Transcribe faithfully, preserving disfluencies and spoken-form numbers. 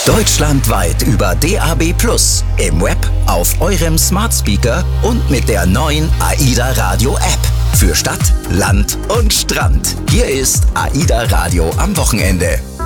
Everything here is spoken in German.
Deutschlandweit über D A B plus, im Web, auf eurem Smart Speaker und mit der neuen AIDA Radio App. Für Stadt, Land und Strand. Hier ist AIDA Radio am Wochenende.